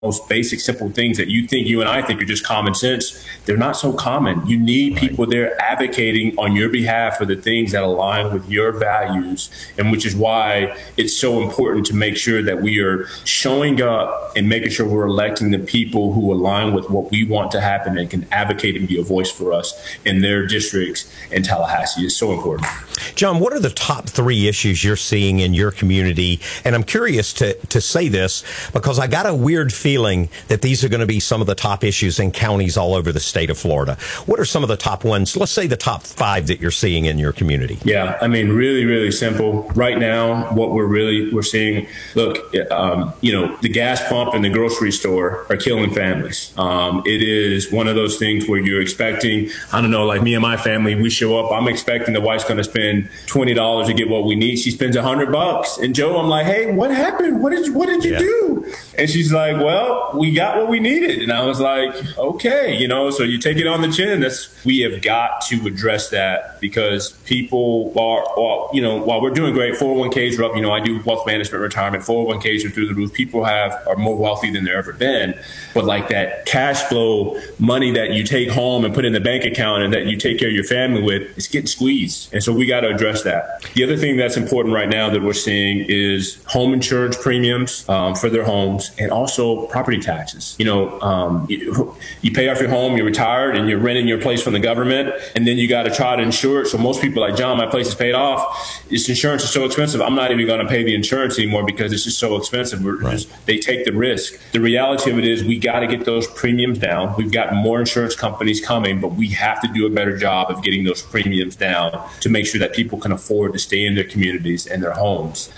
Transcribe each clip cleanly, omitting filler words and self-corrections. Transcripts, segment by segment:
most basic, simple things that you and I think are just common sense, they're not so common. You need people there advocating on your behalf for the things that align with your values, and which is why it's so important to make sure that we are showing up and making sure we're electing the people who align with what we want to happen and can advocate and be a voice for us in their districts in Tallahassee. It's so important. John, what are the top 3 issues you're seeing in your community? And I'm curious to say this because I got a weird feeling that these are going to be some of the top issues in counties all over the state of Florida. What are some of the top ones? Let's say the top 5 that you're seeing in your community. Yeah, I mean, really, really simple. Right now, what we're seeing, look, the gas pump and the grocery store are killing families. It is one of those things where you're expecting, I don't know, like me and my family, we show up, I'm expecting the wife's going to spend $20 to get what we need. She spends $100. And Joe, I'm like, hey, what happened? What did you do? And she's like, well, we got what we needed. And I was like, okay, so you take it on the chin. We have got to address that because people are, while we're doing great, 401ks are up. I do wealth management retirement, 401ks are through the roof. People are more wealthy than they've ever been. But like that cash flow money that you take home and put in the bank account and that you take care of your family with, it's getting squeezed. And so we got to address that. The other thing that's important right now that we're seeing is home insurance premiums for their homes and also property taxes. You pay off your home, you're retired, and you're renting your place from the government, and then you got to try to insure it. So most people like, John, my place is paid off. This insurance is so expensive. I'm not even going to pay the insurance anymore because it's just so expensive. They take the risk. The reality of it is we got to get those premiums down. We've got more insurance companies coming, but we have to do a better job of getting those premiums down to make sure that people can afford to stay in their communities and their homes.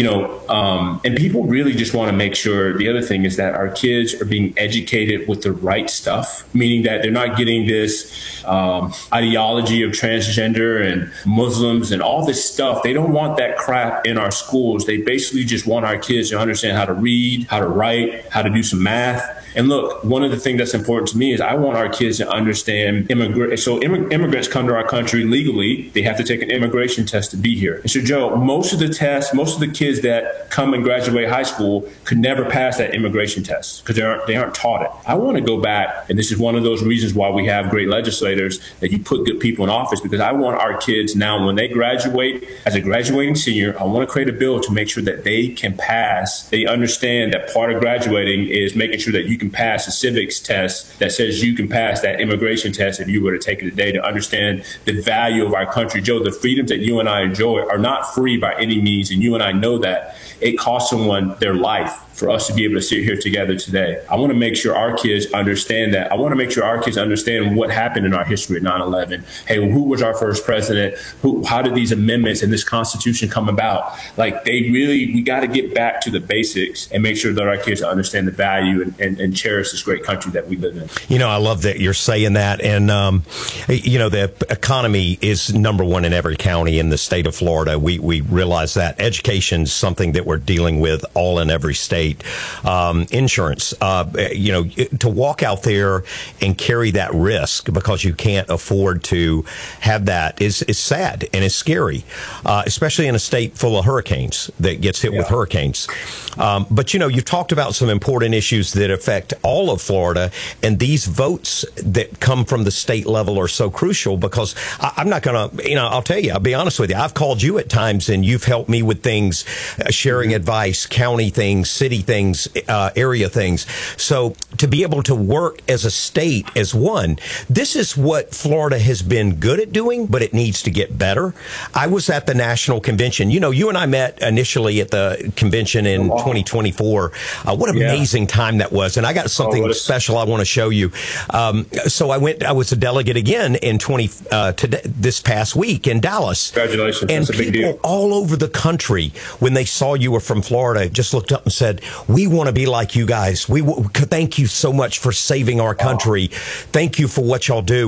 And people really just want to make sure, the other thing is that our kids are being educated with the right stuff, meaning that they're not getting this ideology of transgender and Muslims and all this stuff. They don't want that crap in our schools. They basically just want our kids to understand how to read, how to write, how to do some math. And look, one of the things that's important to me is I want our kids to understand immigrants come to our country legally. They have to take an immigration test to be here. And so, Joe, most of the kids that come and graduate high school could never pass that immigration test because they aren't taught it. I want to go back, and this is one of those reasons why we have great legislators, that you put good people in office, because I want our kids now, when they graduate as a graduating senior, I want to create a bill to make sure that they can pass. They understand that part of graduating is making sure that you can pass a civics test that says you can pass that immigration test if you were to take it today, to understand the value of our country. Joe, the freedoms that you and I enjoy are not free by any means, and you and I know that. It costs someone their life for us to be able to sit here together today. I want to make sure our kids understand that. I want to make sure our kids understand what happened in our history at 9/11. Hey, who was our first president? How did these amendments and this Constitution come about? Like, we got to get back to the basics and make sure that our kids understand the value and cherish this great country that we live in. I love that you're saying that. And, the economy is number one in every county in the state of Florida. We realize that. Education's something that we're dealing with all in every state. Insurance, to walk out there and carry that risk because you can't afford to have that is sad and it's scary, especially in a state full of hurricanes that gets hit with hurricanes. But, you've talked about some important issues that affect all of Florida, and these votes that come from the state level are so crucial because I'm not going to, I'll tell you, I'll be honest with you. I've called you at times and you've helped me with things, sharing advice, county things, city things, area things. So to be able to work as a state as one, this is what Florida has been good at doing, but it needs to get better. I was at the national convention. You and I met initially at the convention in 2024. What an amazing time that was. And I got something special I want to show you. So I was a delegate again in this past week in Dallas. Congratulations. And that's a big deal. People all over the country, when they saw you were from Florida, just looked up and said, we want to be like you guys. Thank you so much for saving our country. Thank you for what y'all do.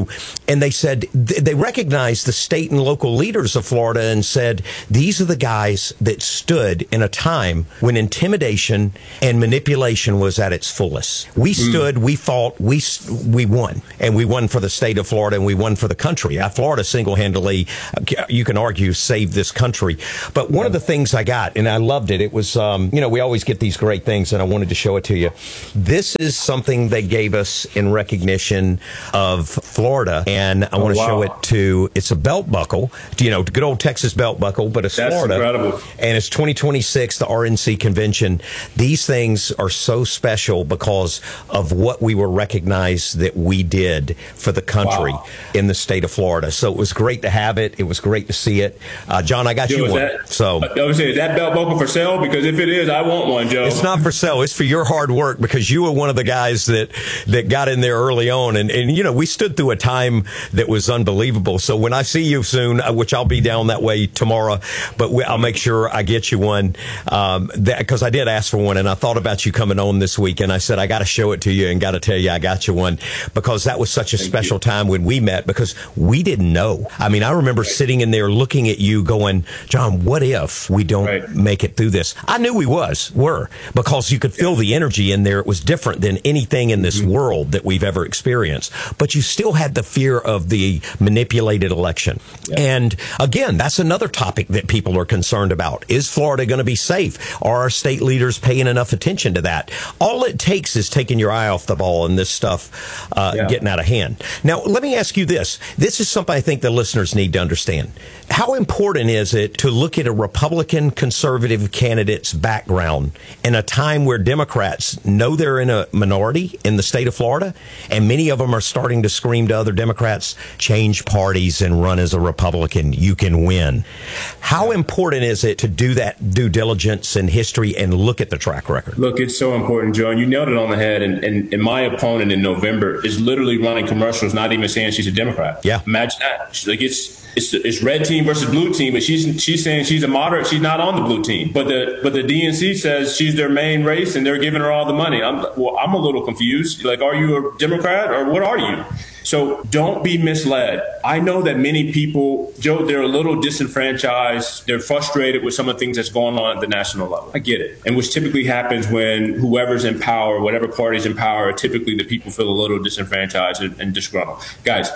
And they said they recognized the state and local leaders of Florida and said, these are the guys that stood in a time when intimidation and manipulation was at its fullest. We stood, we fought, we won. And we won for the state of Florida, and we won for the country. Florida single-handedly, you can argue, saved this country. But one of the things I got, and I loved it, it was, we always get these great things, and I wanted to show it to you. This is something they gave us in recognition of Florida, and I want to show it to, it's a belt buckle, good old Texas belt buckle, but it's Florida. Incredible. And it's 2026, the RNC convention. These things are so special because of what we were recognized that we did for the country in the state of Florida. So it was great to have it. It was great to see it. John, I got you one. Is that belt buckle for sale? Because if it is, I want one, Joe. It's not for sale. It's for your hard work, because you were one of the guys that got in there early on. And we stood through a time that was unbelievable. So when I see you soon, which I'll be down that way tomorrow, but I'll make sure I get you one, because I did ask for one, and I thought about you coming on this week, and I said, I got to show it to you and got to tell you I got you one, because that was such a special time when we met, because we didn't know. I mean, I remember sitting in there looking at you going, John, what if we don't make it through this? I knew we were, because you could feel the energy in there. It was different than anything in this world that we've ever experienced. But you still had the fear of the manipulated election. Yeah. And again, that's another topic that people are concerned about. Is Florida going to be safe? Are our state leaders paying enough attention to that? All it takes is taking your eye off the ball and this stuff getting out of hand. Now, let me ask you this. This is something I think the listeners need to understand. How important is it to look at a Republican conservative candidate's background in a time where Democrats know they're in a minority in the state of Florida, and many of them are starting to scream to other Democrats, change parties and run as a Republican, you can win. How important is it to do that due diligence in history and look at the track record? Look, it's so important, Joe, and you nailed it on the head. And my opponent in November is literally running commercials, not even saying she's a Democrat. Yeah. Imagine that. Like it's red team versus blue team, but she's saying she's a moderate. She's not on the blue team, but the DNC says she's their main race and they're giving her all the money. I'm a little confused. Like, are you a Democrat or what are you? So don't be misled. I know that many people, Joe, they're a little disenfranchised. They're frustrated with some of the things that's going on at the national level. I get it. And which typically happens when whoever's in power, whatever party's in power, typically the people feel a little disenfranchised and disgruntled. Guys,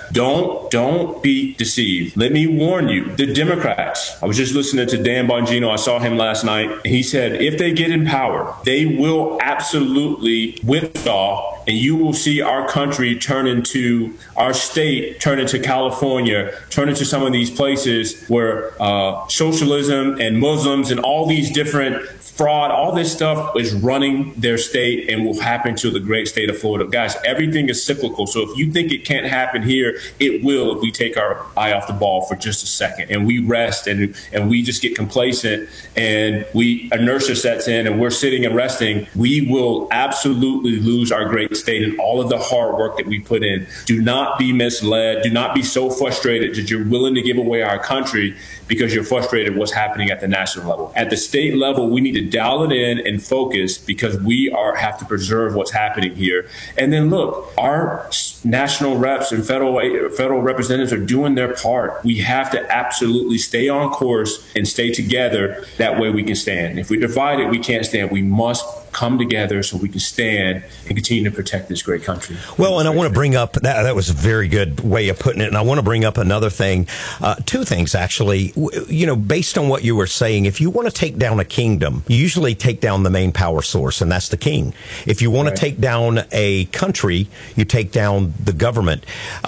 don't be deceived. Let me warn you, the Democrats, I was just listening to Dan Bongino. I saw him last night. He said, if they get in power, they will absolutely withdraw, and you will see our country turn into, our state turn into California, turn into some of these places where socialism and Muslims and all these different fraud, all this stuff is running their state and will happen to the great state of Florida. Guys, everything is cyclical. So if you think it can't happen here, it will if we take our eye off the ball for just a second and we rest and we just get complacent and inertia sets in and we're sitting and resting. We will absolutely lose our great state and all of the hard work that we put in. Do not be misled. Do not be so frustrated that you're willing to give away our country because you're frustrated what's happening at the national level. At the state level, we need to dial it in and focus because we have to preserve what's happening here. And then look, our national reps and federal representatives are doing their part. We have to absolutely stay on course and stay together. That way we can stand. If we divide it, we can't stand. We must come together so we can stand and continue to protect this great country. Well, and I want to bring up, that was a very good way of putting it, and I want to bring up another thing, two things actually. Based on what you were saying, if you want to take down a kingdom, you usually take down the main power source, and that's the king. If you want to take down a country, you take down the government.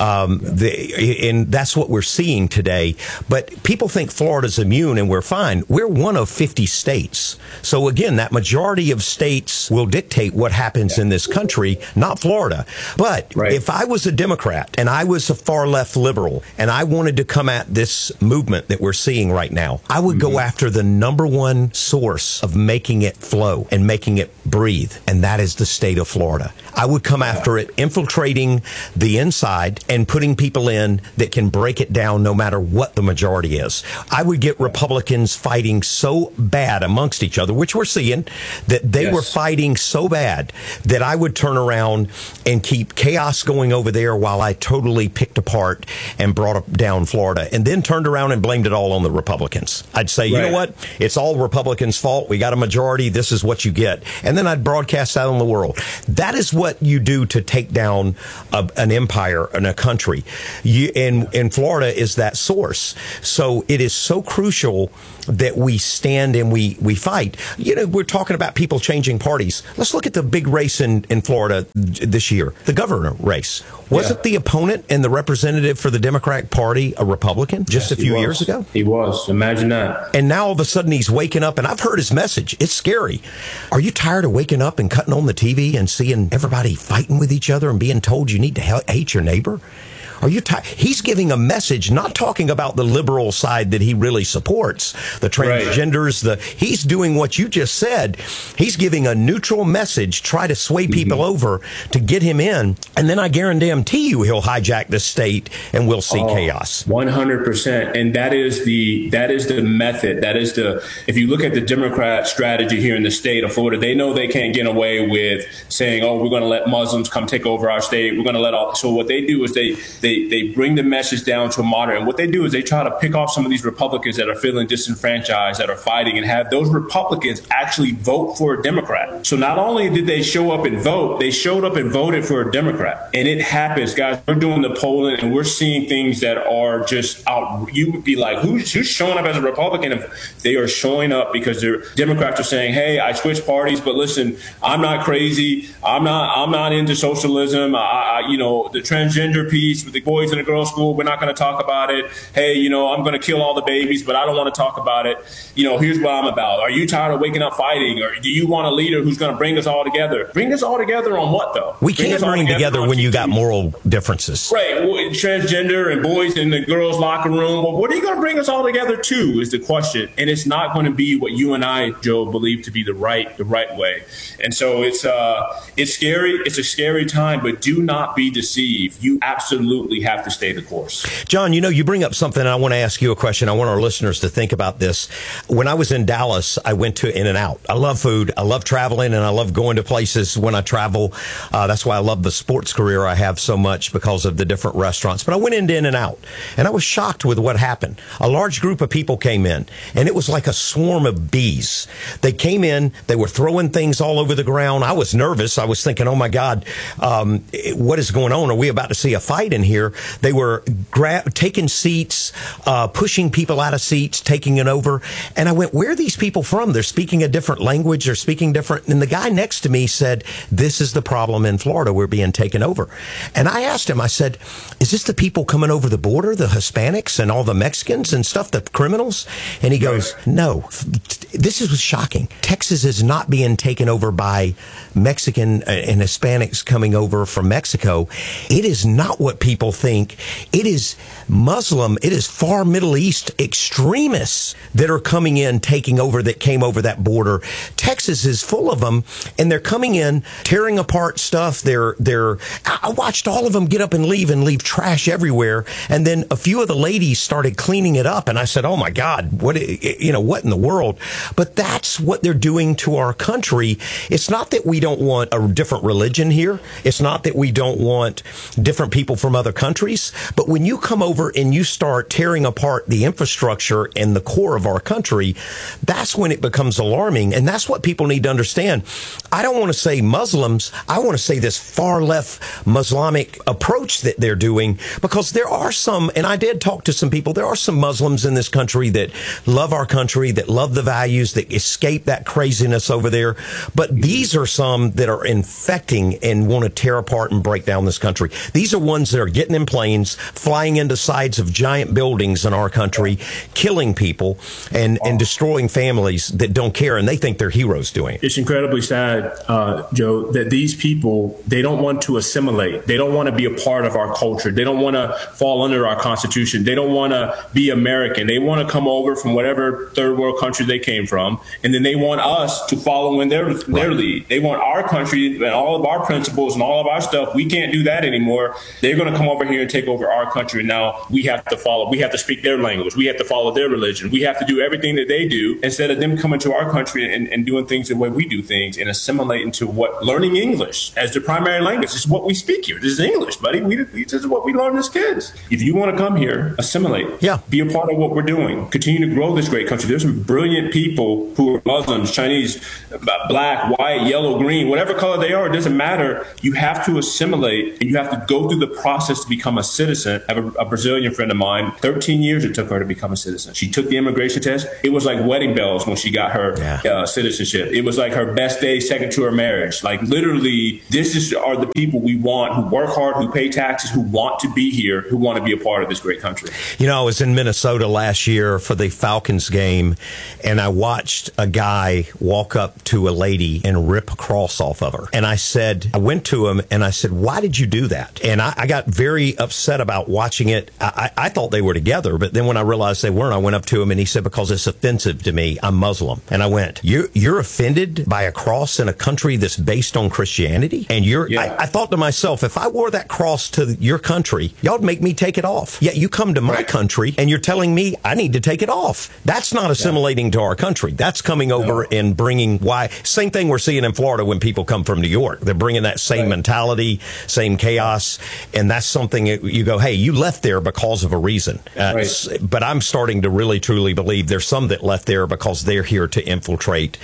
And that's what we're seeing today. But people think Florida's immune and we're fine. We're one of 50 states. So again, that majority of states will dictate what happens in this country, not Florida. But if I was a Democrat and I was a far left liberal and I wanted to come at this movement that we're seeing right now, I would go after the number one source of making it flow and making it breathe, and that is the state of Florida. I would come after it, infiltrating the inside and putting people in that can break it down no matter what the majority is. I would get Republicans fighting so bad amongst each other, which we're seeing, that they were fighting so bad that I would turn around and keep chaos going over there while I totally picked apart and brought down Florida, and then turned around and blamed it all on the Republicans. I'd say, you know what? It's all Republicans' fault. We got a majority. This is what you get. And then I'd broadcast out on the world. That is what you do to take down an empire and a country. In Florida is that source. So it is so crucial that we stand and we fight. You know, we're talking about people changing parties. Let's look at the big race in Florida this year, the governor race. Wasn't the opponent and the representative for the Democratic Party a Republican just a few years ago? He was. Imagine that. And now all of a sudden he's waking up, and I've heard his message. It's scary. Are you tired of waking up and cutting on the TV and seeing everybody fighting with each other and being told you need to hate your neighbor? Are you tired? He's giving a message, not talking about the liberal side that he really supports, the transgenders. He's doing what you just said. He's giving a neutral message, try to sway people over to get him in, and then I guarantee you he'll hijack the state and we'll see chaos. 100%, and that is the method. That is if you look at the Democrat strategy here in the state of Florida, they know they can't get away with saying, "Oh, we're going to let Muslims come take over our state. We're going to let all." So what they do is they bring the message down to a moderate. And what they do is they try to pick off some of these Republicans that are feeling disenfranchised, that are fighting, and have those Republicans actually vote for a Democrat. So not only did they show up and vote, they showed up and voted for a Democrat. And it happens, guys. We're doing the polling and we're seeing things that are just out. You would be like, who's showing up as a Republican? If they are showing up because their Democrats are saying, hey, I switched parties, but listen, I'm not crazy. I'm not into socialism. The transgender piece with the boys in the girls' school, we're not going to talk about it. Hey, I'm going to kill all the babies, but I don't want to talk about it. Here's what I'm about. Are you tired of waking up fighting? Or do you want a leader who's going to bring us all together? Bring us all together on what, though? We can't bring together when you got moral differences. Right. Transgender and boys in the girls' locker room. Well, what are you going to bring us all together to is the question. And it's not going to be what you and I, Joe, believe to be the right way. And so it's scary. It's a scary time, but do not be deceived. You absolutely have to stay the course. John, you bring up something, and I want to ask you a question. I want our listeners to think about this. When I was in Dallas, I went to In-N-Out. I love food. I love traveling, and I love going to places when I travel. That's why I love the sports career I have so much, because of the different restaurants. But I went into In-N-Out, and I was shocked with what happened. A large group of people came in, and it was like a swarm of bees. They came in. They were throwing things all over the ground. I was nervous. I was thinking, oh, my God, what is going on? Are we about to see a fight in here? They were taking seats, pushing people out of seats, taking it over. And I went, where are these people from? They're speaking a different language. They're speaking different. And the guy next to me said, this is the problem in Florida. We're being taken over. And I asked him, I said, is this the people coming over the border, the Hispanics and all the Mexicans and stuff, the criminals? And he goes, no, this was shocking. Texas is not being taken over by Mexican and Hispanics coming over from Mexico. It is not what people think. It is Muslim. It is far Middle East extremists that are coming in, taking over, that came over that border. Texas is full of them, and they're coming in, tearing apart stuff. I watched all of them get up and leave trash everywhere. And then a few of the ladies started cleaning it up. And I said, oh my God, what in the world? But that's what they're doing to our country. It's not that we don't want a different religion here. It's not that we don't want different people from other countries. But when you come over and you start tearing apart the infrastructure and the core of our country, that's when it becomes alarming. And that's what people need to understand. I don't want to say Muslims. I want to say this far left Islamic approach that they're doing, because there are some, and I did talk to some people, there are some Muslims in this country that love our country, that love the values, that escape that craziness over there. But these are some that are infecting and want to tear apart and break down this country. These are ones that are getting in planes, flying into sides of giant buildings in our country, killing people and destroying families that don't care, and they think they're heroes doing it. It's incredibly sad, Joe, that these people, they don't want to assimilate. They don't want to be a part of our culture. They don't want to fall under our Constitution. They don't want to be American. They want to come over from whatever third world country they came from, and then they want us to follow in their lead. They want our country and all of our principles and all of our stuff. We can't do that anymore. They're going to come over here and take over our country. And now we have to speak their language. We have to follow their religion. We have to do everything that they do instead of them coming to our country and doing things the way we do things and assimilating to learning English as the primary language. This is what we speak here. This is English, buddy. This is what we learn as kids. If you want to come here, assimilate. Yeah. Be a part of what we're doing. Continue to grow this great country. There's some brilliant people who are Muslims, Chinese, black, white, yellow, green, whatever color they are. It doesn't matter. You have to assimilate and you have to go through the process to become a citizen. I have a Brazilian friend of mine, 13 years it took her to become a citizen. She took the immigration test. It was like wedding bells when she got her citizenship. It was like her best day second to her marriage. Like literally, are the people we want, who work hard, who pay taxes, who want to be here, who want to be a part of this great country. You know, I was in Minnesota last year for the Falcons game, and I watched a guy walk up to a lady and rip a cross off of her. And I went to him and I said, why did you do that? And I got very upset about watching it. I thought they were together, but then when I realized they weren't, I went up to him and he said, because it's offensive to me, I'm Muslim. And I went, you're offended by a cross in a country that's based on Christianity? And I thought to myself, if I wore that cross to your country, y'all would make me take it off. Yet you come to my country and you're telling me I need to take it off. That's not assimilating to our country. That's coming over and bringing same thing we're seeing in Florida when people come from New York. They're bringing that same mentality, same chaos. And that's something you go, hey, you left there because of a reason. But I'm starting to really, truly believe there's some that left there because they're here to infiltrate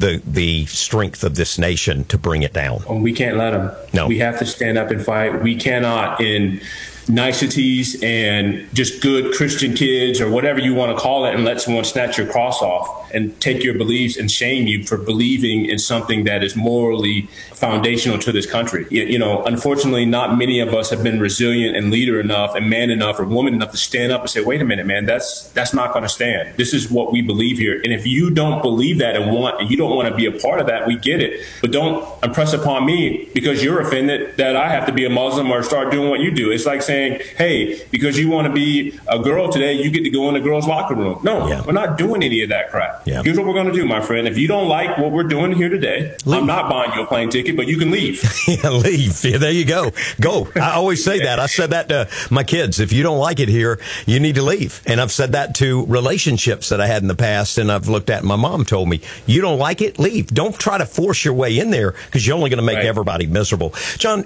the strength of this nation to bring it down. And we can't let them. No. We have to stand up and fight. We cannot, in niceties and just good Christian kids or whatever you want to call it, and let someone snatch your cross off and take your beliefs and shame you for believing in something that is morally foundational to this country. You know, unfortunately, not many of us have been resilient and leader enough and man enough or woman enough to stand up and say, wait a minute, man, that's not going to stand. This is what we believe here. And if you don't believe that and you don't want to be a part of that, we get it. But don't impress upon me because you're offended that I have to be a Muslim or start doing what you do. It's like saying, hey, because you want to be a girl today, you get to go in the girls' locker room. No, we're not doing any of that crap. Yeah. Here's what we're going to do, my friend. If you don't like what we're doing here today, leave. I'm not buying you a plane ticket, but you can leave. Leave. Yeah, there you go. Go. I always say that. I said that to my kids. If you don't like it here, you need to leave. And I've said that to relationships that I had in the past. And I've looked at, my mom told me, you don't like it, leave. Don't try to force your way in there because you're only going to make everybody miserable. John,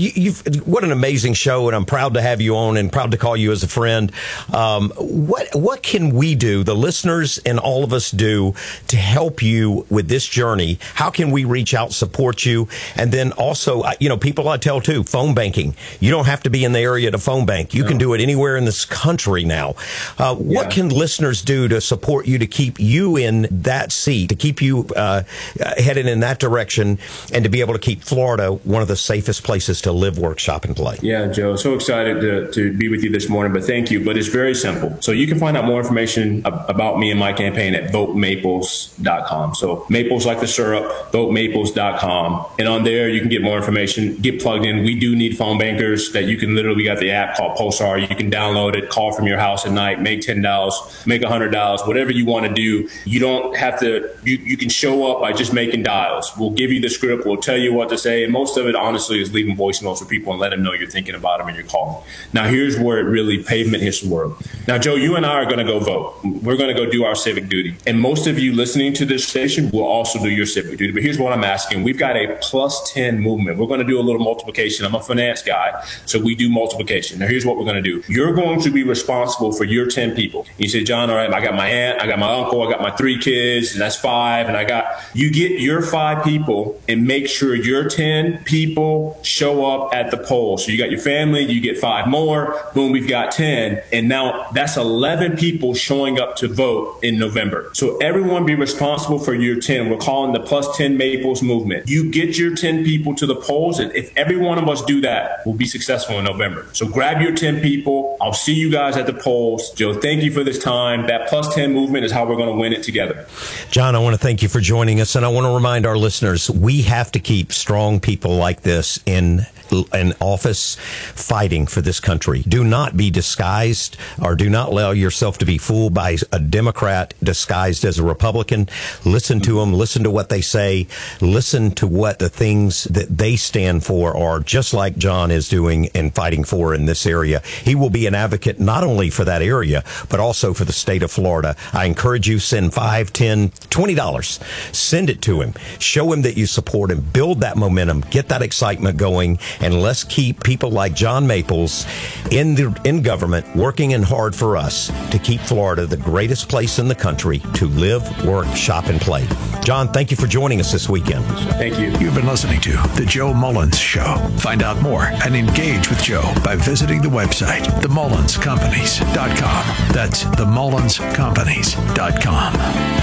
what an amazing show. And I'm proud to have you on and proud to call you as a friend. What can we do, the listeners and all of us do, to help you with this journey? How can we reach out, support you? And then also, people I tell too, phone banking. You don't have to be in the area to phone bank. You can do it anywhere in this country now. What can listeners do to support you, to keep you in that seat, to keep you headed in that direction, and to be able to keep Florida one of the safest places to live, work, shop, and play? Yeah, Joe, so excited to be with you this morning, but thank you. But it's very simple. So you can find out more information about me and my campaign at votemaples.com. So Maples like the syrup, votemaples.com. And on there, you can get more information, get plugged in. We do need phone bankers that you can literally, we got the app called Pulsar. You can download it, call from your house at night, make $10, make $100, whatever you want to do. You don't have to, you can show up by just making dials. We'll give you the script. We'll tell you what to say. And most of it, honestly, is leaving voice notes for people and let them know you're thinking about them and you're calling. Now, here's where it really pavement hits the world. Now, Joe, you and I are going to go vote. We're going to go do our civic duty. And most of you listening to this station will also do your civic duty. But here's what I'm asking. We've got a +10 movement. We're going to do a little multiplication. I'm a finance guy, so we do multiplication. Now, here's what we're going to do. You're going to be responsible for your 10 people. You say, John, all right, I got my aunt, I got my uncle, I got my 3 kids, and that's 5. And you get your 5 people and make sure your 10 people show up at the poll. So you got your family, you get 5 more, boom, we've got 10. And now that's 11 people showing up to vote in November. So everyone be responsible for your 10. We're calling the +10 Maples movement. You get your 10 people to the polls, and if every one of us do that, we'll be successful in November. So grab your 10 people. I'll see you guys at the polls. Joe, thank you for this time. That +10 movement is how we're going to win it together. John, I want to thank you for joining us, and I want to remind our listeners, we have to keep strong people like this in in office fighting for this country. Do not be disguised, or do not allow yourself to be fooled by a Democrat disguised as a Republican. Listen to them. Listen to what they say. Listen to what the things that they stand for are, just like John is doing and fighting for in this area. He will be an advocate not only for that area, but also for the state of Florida. I encourage you, send $5, $10, $20. Send it to him. Show him that you support him. Build that momentum. Get that excitement going. And let's keep people like John Maples in government working and hard for us to keep Florida the greatest place in the country to live, work, shop, and play. John, thank you for joining us this weekend. Thank you. You've been listening to The Joe Mullins Show. Find out more and engage with Joe by visiting the website, TheMullinsCompanies.com. That's TheMullinsCompanies.com.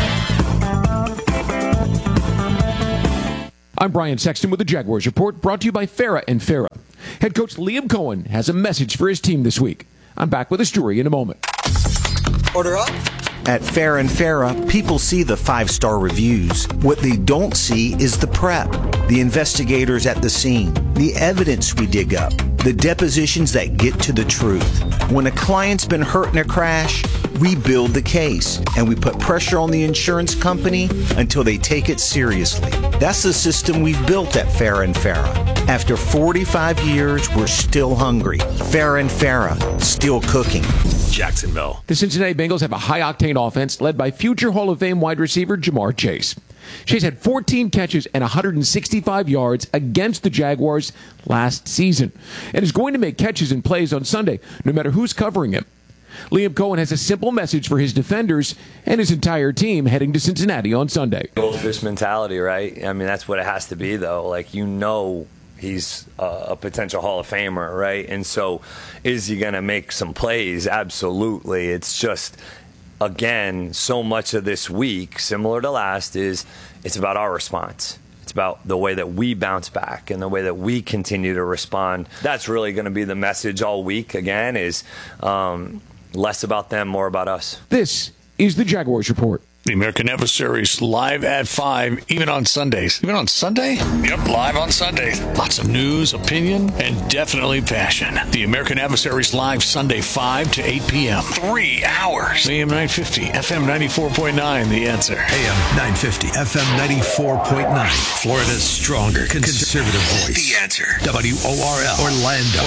I'm Brian Sexton with the Jaguars Report, brought to you by Farah and Farah. Head coach Liam Cohen has a message for his team this week. I'm back with a story in a moment. Order up. At Farah and Farah, people see the 5-star reviews. What they don't see is the prep, the investigators at the scene, the evidence we dig up, the depositions that get to the truth. When a client's been hurt in a crash, we build the case, and we put pressure on the insurance company until they take it seriously. That's the system we've built at Farah and Farah. After 45 years, we're still hungry. Farah and Farah, still cooking. Jacksonville. The Cincinnati Bengals have a high-octane offense led by future Hall of Fame wide receiver Jamar Chase. Chase had 14 catches and 165 yards against the Jaguars last season and is going to make catches and plays on Sunday, no matter who's covering him. Liam Cohen has a simple message for his defenders and his entire team heading to Cincinnati on Sunday. Goldfish mentality, right? I mean, that's what it has to be, though. Like, he's a potential Hall of Famer, right? And so is he going to make some plays? Absolutely. It's just, again, so much of this week, similar to last, it's about our response. It's about the way that we bounce back and the way that we continue to respond. That's really going to be the message all week, again, is less about them, more about us. This is the Jaguars Report. The American Adversaries live at 5, even on Sundays. Even on Sunday? Yep, live on Sundays. Lots of news, opinion, and definitely passion. The American Adversaries live Sunday 5 to 8 p.m. 3 hours. AM 950, FM 94.9, The Answer. AM 950, FM 94.9. Florida's stronger conservative voice. The Answer. WORL. Orlando.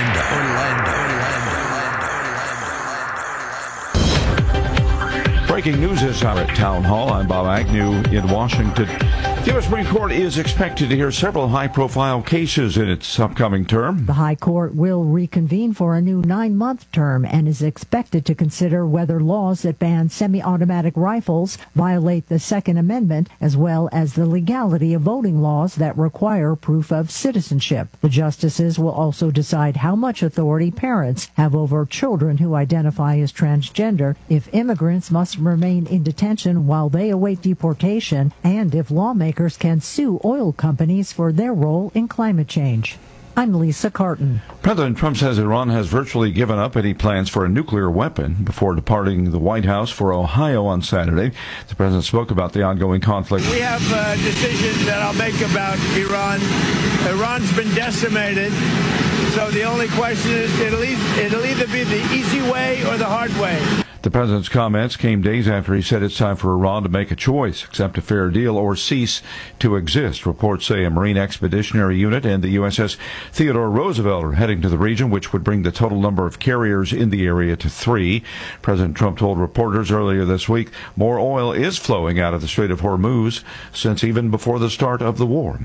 Breaking news this hour at Town Hall. I'm Bob Agnew in Washington. The U.S. Supreme Court is expected to hear several high-profile cases in its upcoming term. The High Court will reconvene for a new 9-month term and is expected to consider whether laws that ban semi-automatic rifles violate the Second Amendment, as well as the legality of voting laws that require proof of citizenship. The justices will also decide how much authority parents have over children who identify as transgender, if immigrants must remain in detention while they await deportation, and if lawmakers can sue oil companies for their role in climate change. I'm Lisa Carton. President Trump says Iran has virtually given up any plans for a nuclear weapon before departing the White House for Ohio on Saturday. The president spoke about the ongoing conflict. We have a decision that I'll make about Iran. Iran's been decimated, so the only question is it'll either be the easy way or the hard way. The president's comments came days after he said it's time for Iran to make a choice, accept a fair deal or cease to exist. Reports say a Marine Expeditionary Unit and the USS Theodore Roosevelt are heading to the region, which would bring the total number of carriers in the area to 3. President Trump told reporters earlier this week more oil is flowing out of the Strait of Hormuz since even before the start of the war.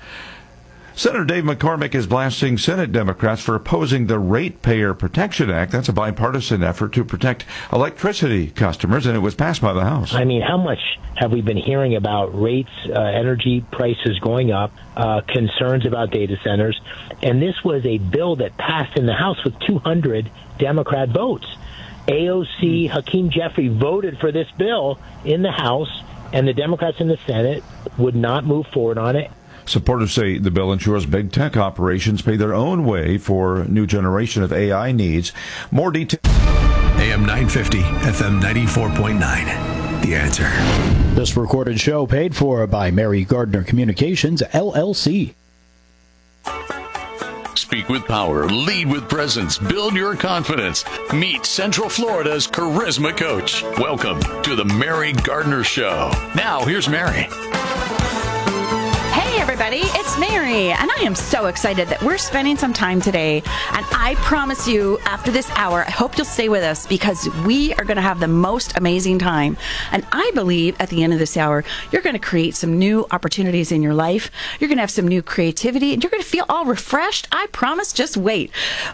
Senator Dave McCormick is blasting Senate Democrats for opposing the Ratepayer Protection Act. That's a bipartisan effort to protect electricity customers, and it was passed by the House. I mean, how much have we been hearing about rates, energy prices going up, concerns about data centers? And this was a bill that passed in the House with 200 Democrat votes. AOC Hakeem Jeffrey voted for this bill in the House, and the Democrats in the Senate would not move forward on it. Supporters say the bill ensures big tech operations pay their own way for new generation of AI needs. More detail. AM 950, FM 94.9. The Answer. This recorded show paid for by Mary Gardner Communications, LLC. Speak with power, lead with presence, build your confidence. Meet Central Florida's Charisma Coach. Welcome to the Mary Gardner Show. Now, here's Mary. Hey everybody, it's Mary, and I am so excited that we're spending some time today, and I promise you, after this hour, I hope you'll stay with us because we are going to have the most amazing time, and I believe at the end of this hour, you're going to create some new opportunities in your life, you're going to have some new creativity, and you're going to feel all refreshed. I promise, just wait.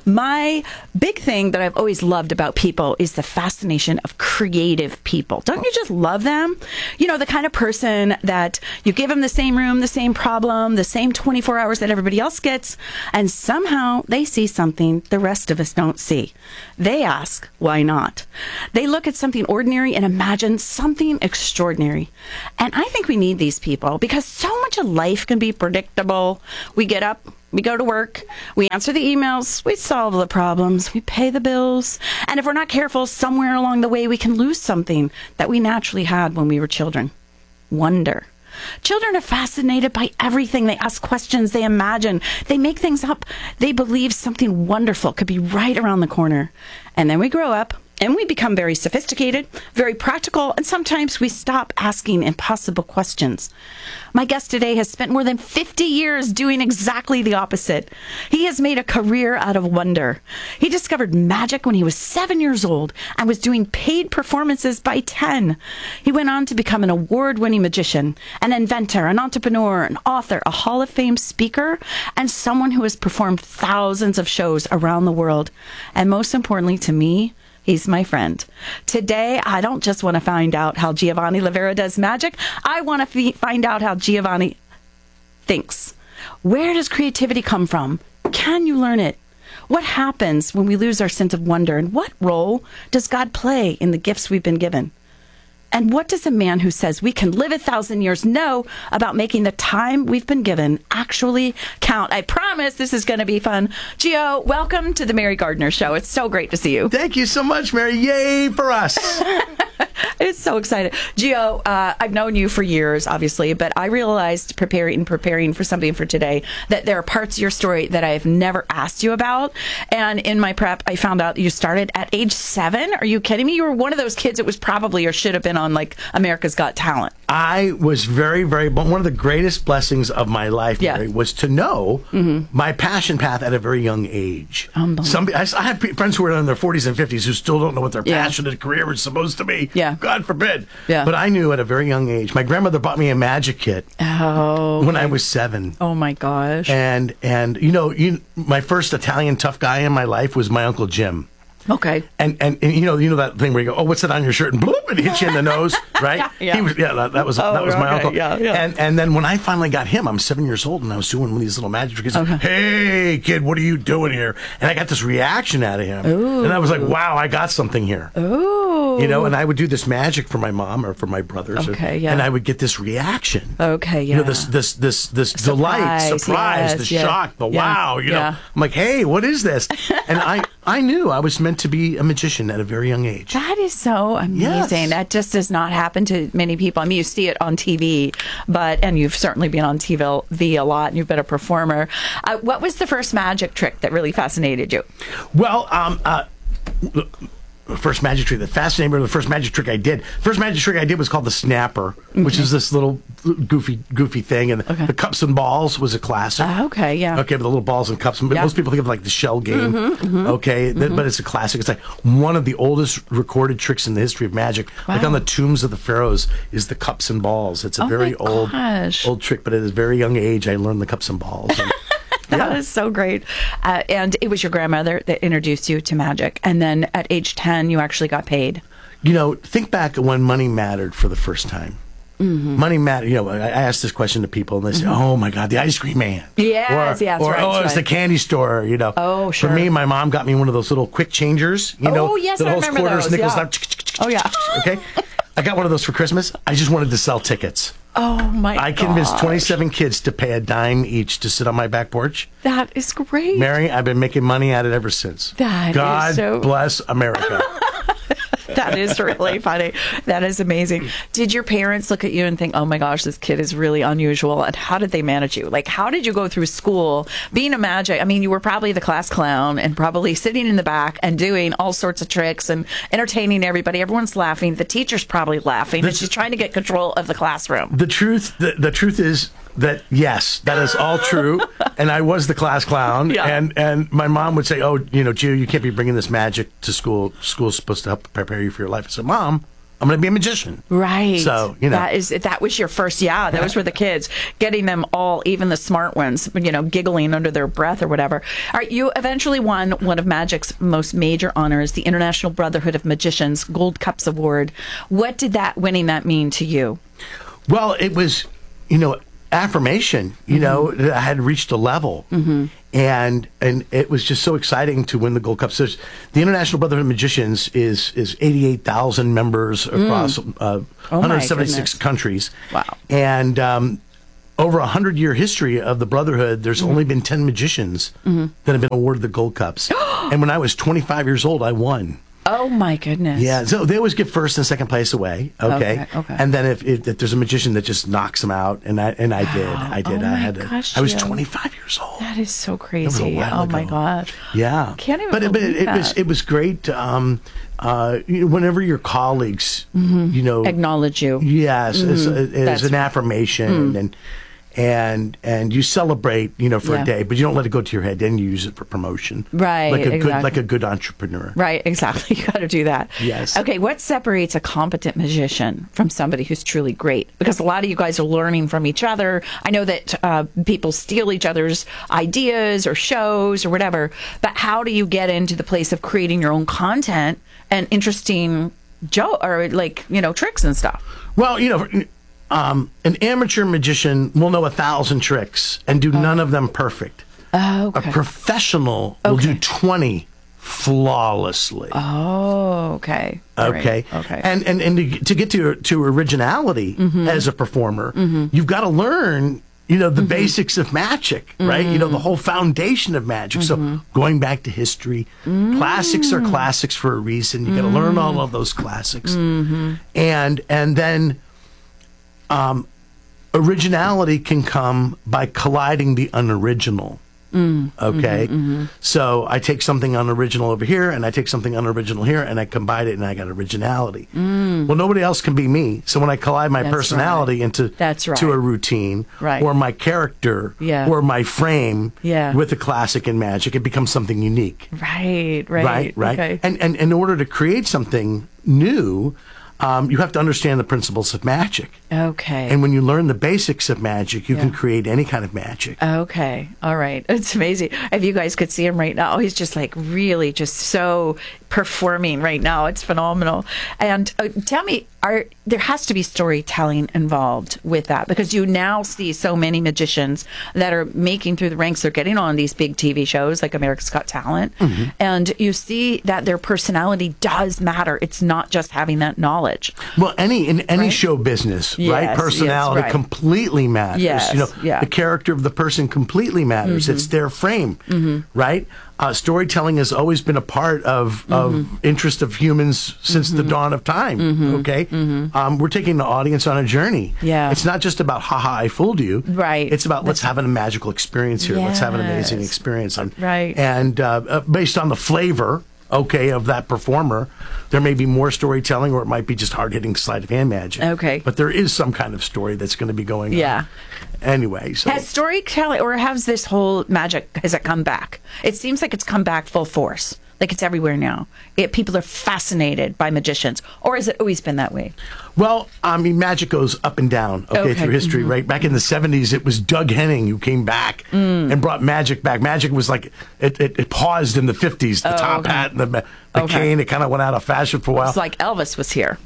My big thing that I've always loved about people is the fascination of creative people. Don't you just love them? You know, the kind of person that you give them the same room, the same problem, the same 24 hours that everybody else gets, and somehow they see something the rest of us don't see. They ask, why not? They look at something ordinary and imagine something extraordinary. And I think we need these people because so much of life can be predictable. We get up, we go to work, we answer the emails, we solve the problems, we pay the bills, and if we're not careful, somewhere along the way we can lose something that we naturally had when we were children. Wonder. Children are fascinated by everything. They ask questions, they imagine, they make things up. They believe something wonderful could be right around the corner. And then we grow up and we become very sophisticated, very practical, and sometimes we stop asking impossible questions. My guest today has spent more than 50 years doing exactly the opposite. He has made a career out of wonder. He discovered magic when he was 7 years old and was doing paid performances by 10. He went on to become an award-winning magician, an inventor, an entrepreneur, an author, a Hall of Fame speaker, and someone who has performed thousands of shows around the world. And most importantly to me, he's my friend. Today, I don't just want to find out how Giovanni Livera does magic. I want to find out how Giovanni thinks. Where does creativity come from? Can you learn it? What happens when we lose our sense of wonder? And what role does God play in the gifts we've been given? And what does a man who says we can live 1,000 years know about making the time we've been given actually count? I promise this is going to be fun. Gio, welcome to the Mary Gardner Show. It's so great to see you. Thank you so much, Mary. Yay for us. It's so excited. Gio, I've known you for years, obviously, but I realized preparing for something for today that there are parts of your story that I've never asked you about. And in my prep, I found out you started at age 7. Are you kidding me? You were one of those kids that was probably or should have been on like America's Got Talent. I was very, very, one of the greatest blessings of my life, Mary, was to know my passion path at a very young age. I have friends who are in their 40s and 50s who still don't know what their passionate career is supposed to be. God forbid. But I knew at a very young age. My grandmother bought me a magic kit when I was 7. Oh my gosh. And you know, my first Italian tough guy in my life was my Uncle Jim. Okay. And you know that thing where you go, oh, what's that on your shirt? And bloop, it hits you in the nose, right? He was, that was my uncle. And then when I finally got him, I'm 7 years old, and I was doing one of these little magic tricks. Hey, kid, what are you doing here? And I got this reaction out of him. Ooh. And I was like, wow, I got something here. Ooh. You know, and I would do this magic for my mom or for my brothers. And I would get this reaction. You know, this delight, surprise, the shock, the wow. You know, I'm like, hey, what is this? And I knew I was meant to be a magician at a very young age. That is so amazing. That just does not happen to many people. I mean, you see it on TV, and you've certainly been on TV a lot, and you've been a performer. What was the first magic trick that really fascinated you? Well, first magic trick that fascinated me, the first magic trick I did. First magic trick I did was called the snapper, which is this little goofy thing, and the cups and balls was a classic. Okay, with the little balls and cups. Most people think of like the shell game. But it's a classic. It's like one of the oldest recorded tricks in the history of magic. Like on the tombs of the pharaohs is the cups and balls. It's a very old trick, but at a very young age I learned the cups and balls. That is so great. And it was your grandmother that introduced you to magic. And then at age 10, you actually got paid. You know, think back when money mattered for the first time. Money mattered. You know, I asked this question to people, and they say, "Oh my God, the ice cream man." Yes, or it was the candy store. You know. Oh, sure. For me, my mom got me one of those little quick changers. You know, yes, I remember quarters, those. nickels. Oh yeah. Okay. I got one of those for Christmas. I just wanted to sell tickets. Oh my God! I convinced 27 kids to pay a dime each to sit on my back porch. That is great. Mary, I've been making money at it ever since. God bless America. That is really funny. That is amazing. Did your parents look at you and think, oh my gosh, this kid is really unusual? And how did they manage you? Like, how did you go through school being a magic? I mean, you were probably the class clown and probably sitting in the back and doing all sorts of tricks and entertaining everybody. Everyone's laughing. The teacher's probably laughing. And she's trying to get control of the classroom. The truth is that, yes, that is all true. And I was the class clown. Yeah. And my mom would say, oh, Gio, you can't be bringing this magic to school. School's supposed to help prepare you for your life. I said, Mom, I'm going to be a magician. Right. So, that was your first, those were the kids, getting them all, even the smart ones, giggling under their breath or whatever. All right, you eventually won one of Magic's most major honors, the International Brotherhood of Magicians Gold Cups Award. What did winning that mean to you? Well, it was, affirmation, that I had reached a level. Mm-hmm. And it was just so exciting to win the Gold Cup. So the International Brotherhood of Magicians is 88,000 members across 176 countries. Wow. And over 100-year history of the Brotherhood, there's only been 10 magicians that have been awarded the Gold Cups. And when I was 25 years old, I won. Oh, my goodness. Yeah, so they always give first and second place away, okay? And then if there's a magician that just knocks them out, and I did. I was 25 years old. That is so crazy. That was a while ago. My God. Yeah. Can't even believe that. It was great. Whenever your colleagues, acknowledge you. Yes, as an affirmation, and you celebrate, for a day, but you don't let it go to your head. Then you use it for promotion, right? Like a good entrepreneur, right? Exactly. You got to do that. Yes. Okay. What separates a competent magician from somebody who's truly great? Because a lot of you guys are learning from each other. I know that people steal each other's ideas or shows or whatever. But how do you get into the place of creating your own content and interesting tricks and stuff? Well, an amateur magician will know 1,000 tricks and do none of them perfect. Oh, okay. A professional will do 20 flawlessly. Oh, okay. Okay. Right. Okay. And to get to originality as a performer, you've got to learn, the basics of magic, right? The whole foundation of magic. So going back to history, classics are classics for a reason. You got to learn all of those classics, and then. Originality can come by colliding the unoriginal. Okay? So I take something unoriginal over here, and I take something unoriginal here, and I combine it, and I got originality. Well, nobody else can be me. So when I collide my personality into to a routine, or my character, or my frame with a classic in magic, it becomes something unique. Right. Okay. And in order to create something new, you have to understand the principles of magic. Okay. And when you learn the basics of magic, you can create any kind of magic. Okay. All right. It's amazing. If you guys could see him right now, he's just really just so performing right now. It's phenomenal. And tell me, there has to be storytelling involved with that, because you now see so many magicians that are making through the ranks. They're getting on these big TV shows like America's Got Talent, and you see that their personality does matter. It's not just having that knowledge. Well, in any show business, right? Personality completely matters. Yes, the character of the person completely matters. It's their frame, right? Storytelling has always been a part of interest of humans since the dawn of time. Okay, we're taking the audience on a journey. Yeah, it's not just about "haha, I fooled you." Right. It's about let's have a magical experience here. Let's have an amazing experience. And based on the flavor, of that performer, there may be more storytelling, or it might be just hard-hitting sleight of hand magic. Okay. But there is some kind of story that's going to be going on. Yeah. Anyway, so. Has storytelling, or has this whole magic, has it come back? It seems like it's come back full force. Like it's everywhere now. People are fascinated by magicians. Or has it always been that way? Well, magic goes up and down, through history, right? Back in the 70s, it was Doug Henning who came back and brought magic back. Magic was like, it paused in the 50s, the top hat and the cane. It kind of went out of fashion for a while. It's like Elvis was here.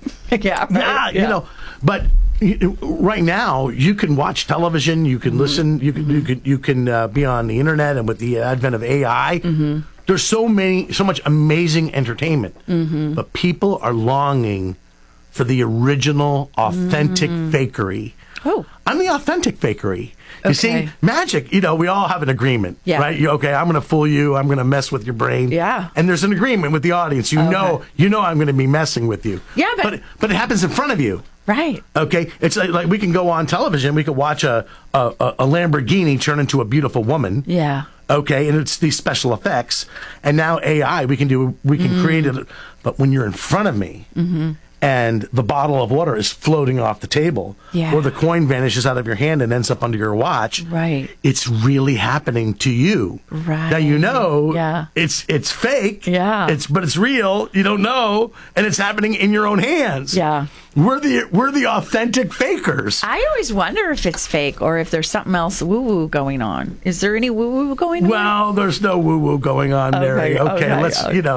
But right now you can watch television, you can listen, you can be on the internet, and with the advent of AI, there's so much amazing entertainment, but people are longing for the original, authentic fakery Oh. I'm the authentic fakery. You see, magic, we all have an agreement, right? I'm going to fool you. I'm going to mess with your brain. Yeah. And there's an agreement with the audience. You know I'm going to be messing with you. Yeah, but it happens in front of you. Right. Okay. It's like we can go on television. We could watch a Lamborghini turn into a beautiful woman. Yeah. Okay. And it's these special effects. And now AI, we can create it. But when you're in front of me, and the bottle of water is floating off the table, or the coin vanishes out of your hand and ends up under your watch, right? It's really happening to you. Right. Now it's fake. Yeah. But it's real. You don't know, and it's happening in your own hands. Yeah. We're the authentic fakers. I always wonder if it's fake or if there's something else woo-woo going on. Is there any woo-woo going on? Well, there's no woo-woo going on, Mary. Let's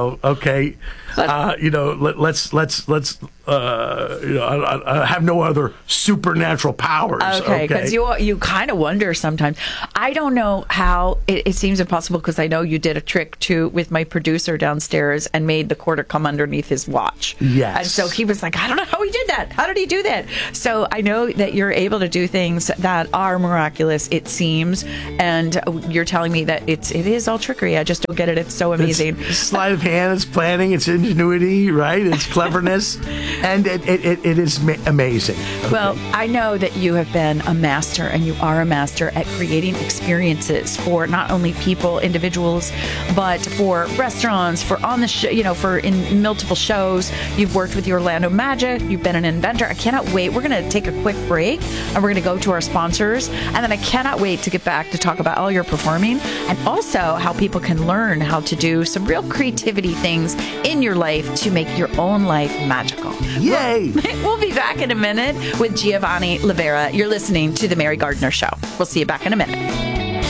I have no other supernatural powers. Okay, because you kind of wonder sometimes. I don't know how it seems impossible because I know you did a trick with my producer downstairs and made the quarter come underneath his watch. Yes. And so he was like, I don't know how he did that. How did he do that? So I know that you're able to do things that are miraculous, it seems, and you're telling me that it is all trickery. I just don't get it. It's so amazing. It's sleight of hand, it's planning, it's ingenuity, right? It's cleverness, and it is amazing. Okay. Well, I know that you have been a master, and you are a master at creating experiences for not only people, individuals, but for restaurants, for on the show, for in multiple shows. You've worked with the Orlando Magic. You've been an inventor. I cannot wait. We're going to take a quick break, and we're going to go to our sponsors, and then I cannot wait to get back to talk about all your performing and also how people can learn how to do some real creativity things in your life to make your own life magical. Yay! We'll be back in a minute with Giovanni Livera. You're listening to The Mary Gardner Show. We'll see you back in a minute.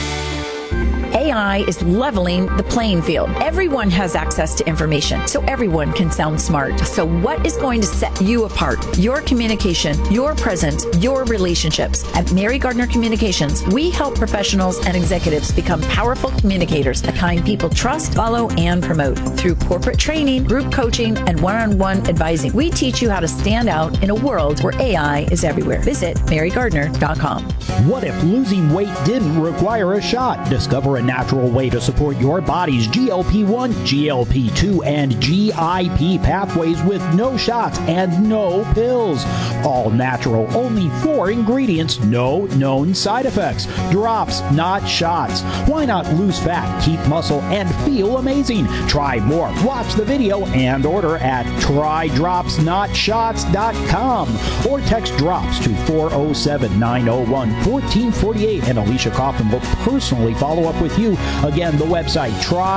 AI is leveling the playing field. Everyone has access to information, so everyone can sound smart. So what is going to set you apart? Your communication, your presence, your relationships. At Mary Gardner Communications, we help professionals and executives become powerful communicators, the kind people trust, follow, and promote. Through corporate training, group coaching, and one-on-one advising, we teach you how to stand out in a world where AI is everywhere. Visit marygardner.com. What if losing weight didn't require a shot? Discover a natural way to support your body's GLP-1, GLP-2, and GIP pathways with no shots and no pills. All natural, only 4 ingredients, no known side effects. Drops, not shots. Why not lose fat, keep muscle, and feel amazing? Try more. Watch the video and order at trydropsnotshots.com or text DROPS to 407-901-1448 and Alicia Kaufman will personally follow up with you. Again, the website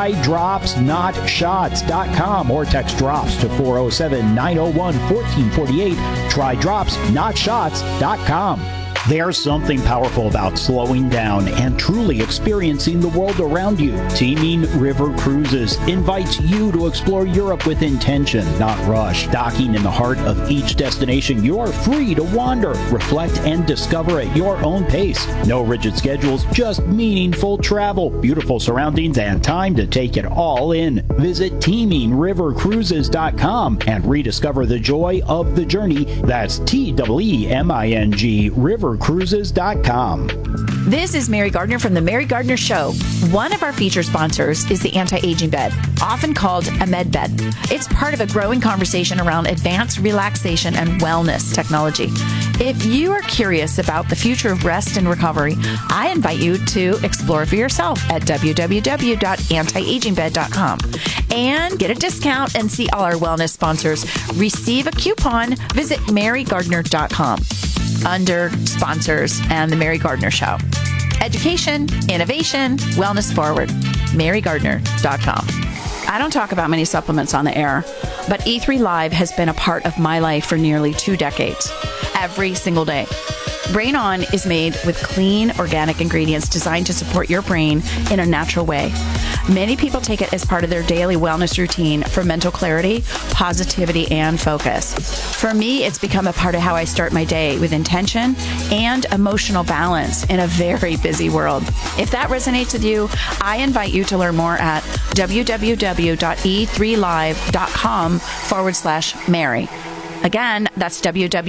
trydropsnotshots.com or text DROPS to 407-901-1448. trydropsnotshots.com. There's something powerful about slowing down and truly experiencing the world around you. Teaming River Cruises invites you to explore Europe with intention, not rush. Docking in the heart of each destination, you're free to wander, reflect, and discover at your own pace. No rigid schedules, just meaningful travel, beautiful surroundings, and time to take it all in. Visit teamingrivercruises.com and rediscover the joy of the journey. That's TEEMING rivercruises.com. This is Mary Gardner from The Mary Gardner Show. One of our feature sponsors is the anti-aging bed, often called a med bed. It's part of a growing conversation around advanced relaxation and wellness technology. If you are curious about the future of rest and recovery, I invite you to explore for yourself at www.antiagingbed.com and get a discount and see all our wellness sponsors. Receive a coupon. Visit marygardner.com under sponsors and The Mary Gardner Show. Education, innovation, wellness forward. marygardner.com. I don't talk about many supplements on the air, but E3 Live has been a part of my life for nearly 2 decades. Every single day. Brain On is made with clean, organic ingredients designed to support your brain in a natural way. Many people take it as part of their daily wellness routine for mental clarity, positivity, and focus. For me, it's become a part of how I start my day with intention and emotional balance in a very busy world. If that resonates with you, I invite you to learn more at www.e3live.com/Mary. Again, that's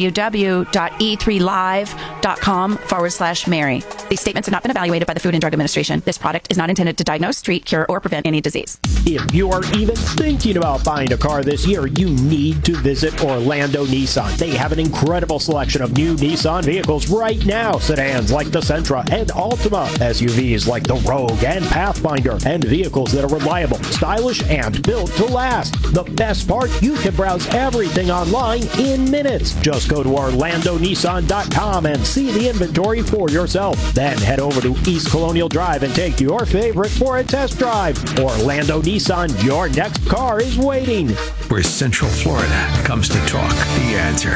www.e3live.com/Mary. These statements have not been evaluated by the Food and Drug Administration. This product is not intended to diagnose, treat, cure, or prevent any disease. If you are even thinking about buying a car this year, you need to visit Orlando Nissan. They have an incredible selection of new Nissan vehicles right now. Sedans like the Sentra and Altima, SUVs like the Rogue and Pathfinder, and vehicles that are reliable, stylish, and built to last. The best part, you can browse everything online in minutes. Just go to OrlandoNissan.com and see the inventory for yourself. Then head over to East Colonial Drive and take your favorite for a test drive. Orlando Nissan, your next car is waiting. Where Central Florida comes to talk the answer.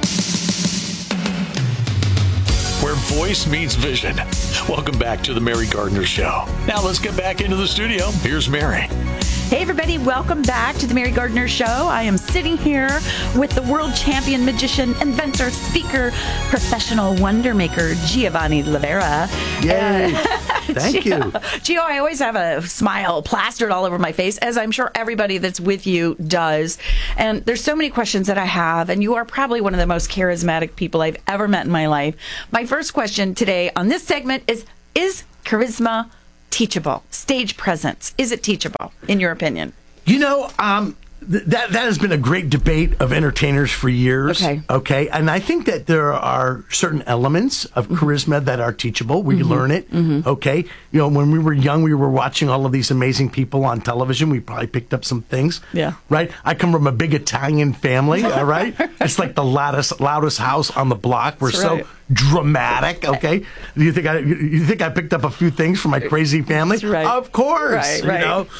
Where voice meets vision. Welcome back to the Mary Gardner Show. Now let's get back into the studio. Here's Mary. Hey everybody, welcome back to the Mary Gardner Show. I am sitting here with the world champion magician, inventor, speaker, professional wonder maker, Giovanni Rivera. Yay! Thank you. Gio, I always have a smile plastered all over my face, as I'm sure everybody that's with you does. And there's so many questions that I have, and you are probably one of the most charismatic people I've ever met in my life. My first question today on this segment is charisma teachable? Stage presence, is it teachable, in your opinion? You know, that has been a great debate of entertainers for years. Okay. And I think that there are certain elements of charisma that are teachable. We learn it. Okay. You know, when we were young, we were watching all of these amazing people on television. We probably picked up some things. Yeah. Right. I come from a big Italian family. All right. It's like the loudest house on the block. We're so dramatic. Okay. You think I picked up a few things from my crazy family? Right. Of course. Right. You know.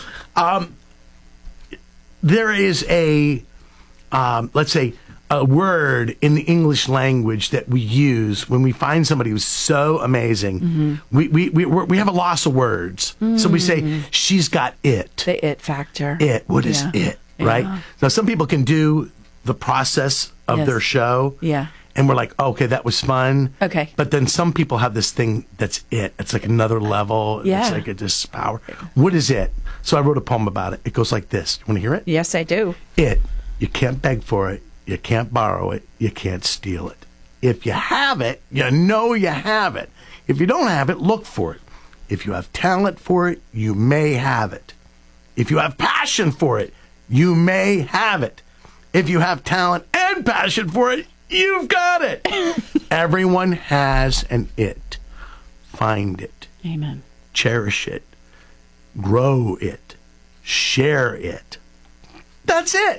There is let's say, a word in the English language that we use when we find somebody who's so amazing. We have a loss of words. So we say, she's got it. The it factor. It. What is it? Right? Yeah. Now, some people can do the process of their show. Yeah. And we're like, oh, okay, that was fun. Okay. But then some people have this thing that's it. It's like another level. Yeah. It's like this power. What is it? So I wrote a poem about it. It goes like this. You want to hear it? Yes, I do. It. You can't beg for it. You can't borrow it. You can't steal it. If you have it, you know you have it. If you don't have it, look for it. If you have talent for it, you may have it. If you have passion for it, you may have it. If you have talent and passion for it, you've got it. Everyone has an it. Find it. Amen. Cherish it. Grow it. Share it. That's it.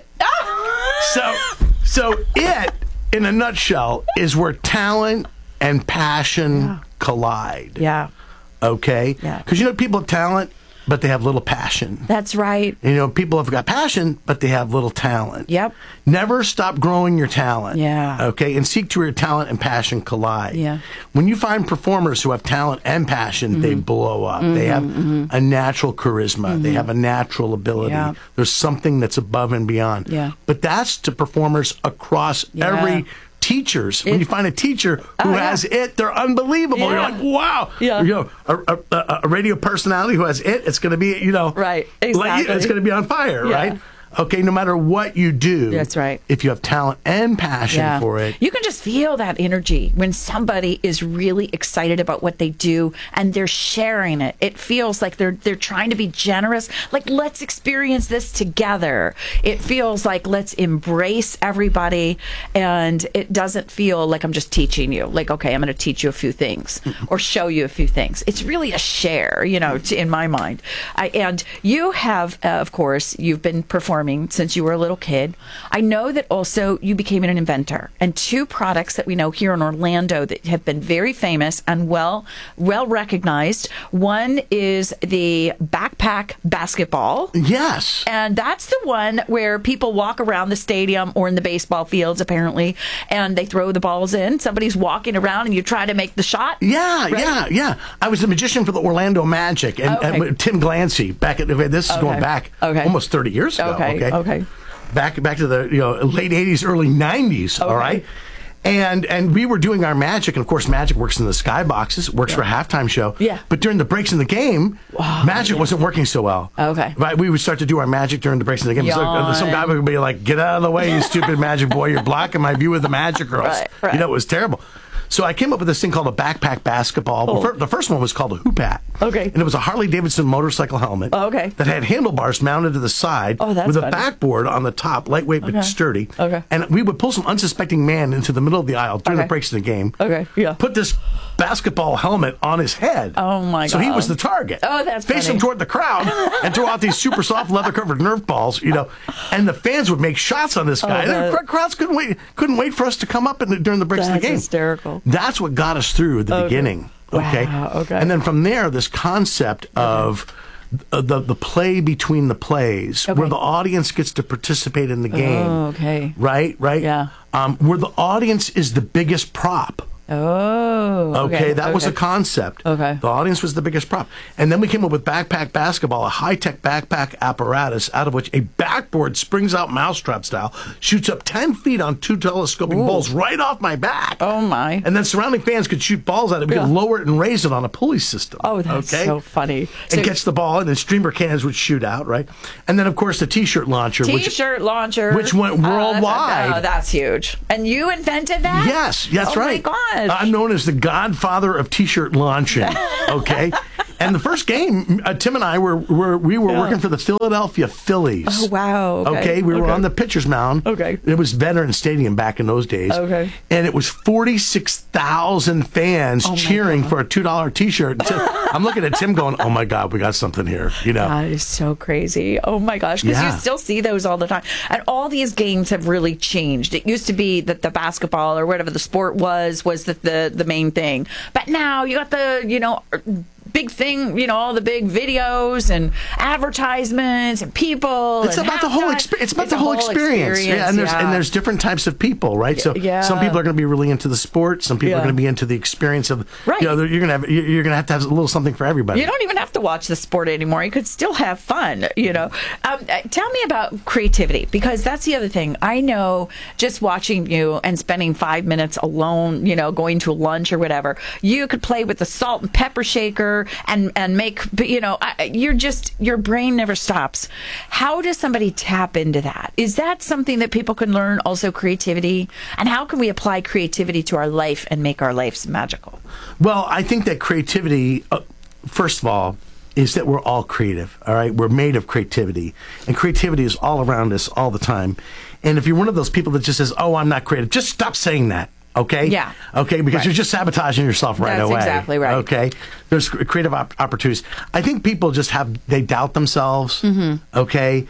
So it, in a nutshell, is where talent and passion collide. Yeah. Okay? Yeah. Because, you know, people have talent, but they have little passion. That's right. You know, people have got passion, but they have little talent. Yep. Never stop growing your talent. Yeah. Okay? And seek to where your talent and passion collide. Yeah. When you find performers who have talent and passion, they blow up. They have a natural charisma. They have a natural ability. Yeah. There's something that's above and beyond. Yeah. But that's to performers across every teachers. When you find a teacher who has it, they're unbelievable. Yeah. You're like, wow. Yeah. You know, a radio personality who has it, it's going to be, you know, right. Exactly. it's going to be on fire, Yeah. right? Okay, no matter what you do. That's right. If you have talent and passion for it. You can just feel that energy when somebody is really excited about what they do and they're sharing it. It feels like they're trying to be generous. Like, let's experience this together. It feels like let's embrace everybody, and it doesn't feel like I'm just teaching you. Like, okay, I'm going to teach you a few things or show you a few things. It's really a share, you know, in my mind. And you have, of course, you've been performing since you were a little kid. I know that also you became an inventor, and two products that we know here in Orlando that have been very famous and well recognized. One is the backpack basketball. Yes. And that's the one where people walk around the stadium or in the baseball fields, apparently, and they throw the balls in. Somebody's walking around and you try to make the shot. Yeah, right? yeah. I was a magician for the Orlando Magic, and Tim Glancy, this is going back almost 30 years ago. Okay. Okay. Back to the late 80s, early 90s, all right? And we were doing our magic, and of course, magic works in the skyboxes, works for a halftime show. Yeah. But during the breaks in the game, magic wasn't working so well. Okay. Right? We would start to do our magic during the breaks in the game. So, some guy would be like, "Get out of the way, you stupid magic boy! You're blocking my view of the magic girls." Right. You know, it was terrible. So I came up with this thing called a backpack basketball. Well, the first one was called a hoop hat. Okay. And it was a Harley-Davidson motorcycle helmet. Okay. That had handlebars mounted to the side with a backboard on the top, lightweight but sturdy. Okay. And we would pull some unsuspecting man into the middle of the aisle during the breaks in the game. Okay. Yeah. Put this basketball helmet on his head. Oh my God. So he was the target. Oh, that's Face funny. him toward the crowd and throw out these super soft leather-covered Nerf balls, you know. And the fans would make shots on this guy. And the crowds couldn't wait for us to come up during the breaks of the game. That's hysterical. That's what got us through the beginning. Okay. Wow, okay. And then from there, this concept of the play between the plays, where the audience gets to participate in the game. Oh, okay. Right? Yeah. Where the audience is the biggest prop. Oh. Okay, that was a concept. Okay. The audience was the biggest prop. And then we came up with backpack basketball, a high-tech backpack apparatus out of which a backboard springs out mousetrap style, shoots up 10 feet on 2 telescoping balls right off my back. Oh, my. And then surrounding fans could shoot balls at it. We could lower it and raise it on a pulley system. Oh, that's so funny. And catch the ball, and then streamer cannons would shoot out, right? And then, of course, the T-shirt launcher. T-shirt launcher. Which went worldwide. That's huge. And you invented that? Yes, that's right. Oh, my gosh. I'm known as the godfather of T-shirt launching. Okay, and the first game, Tim and I were working for the Philadelphia Phillies. Oh wow! Okay, we were on the pitcher's mound. Okay, it was Veterans Stadium back in those days. Okay, and it was 46,000 fans cheering for a $2 T-shirt. I'm looking at Tim going, "Oh my God, we got something here!" You know, that is so crazy. Oh my gosh, because you still see those all the time, and all these games have really changed. It used to be that the basketball or whatever the sport was the main thing, but now you got the big thing, all the big videos and advertisements and people. It's about the whole experience. It's about the whole experience. Yeah, and there's different types of people, right? So some people are going to be really into the sport. Some people are going to be into the experience of. Right. You're going to have a little something for everybody. You don't even have to watch the sport anymore. You could still have fun. Tell me about creativity, because that's the other thing. I know just watching you and spending 5 minutes alone, going to lunch or whatever, you could play with the salt and pepper shaker and make, your brain never stops. How does somebody tap into that? Is that something that people can learn, also creativity? And how can we apply creativity to our life and make our lives magical? Well, I think that creativity, first of all, is that we're all creative, all right? We're made of creativity. And creativity is all around us all the time. And if you're one of those people that just says, "Oh, I'm not creative," just stop saying that. Okay? Yeah. Okay, because you're just sabotaging yourself right away. That's exactly right. Okay? There's creative opportunities. I think people just they doubt themselves. Mm-hmm. Okay?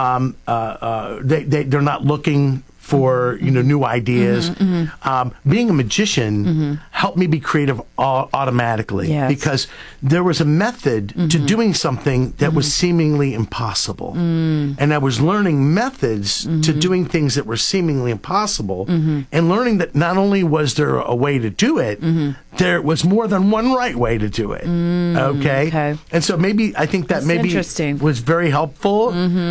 They're not looking for new ideas. Being a magician helped me be creative automatically, because there was a method to doing something that was seemingly impossible, and I was learning methods to doing things that were seemingly impossible, and learning that not only was there a way to do it, there was more than one right way to do it. Okay, and so I think that was very helpful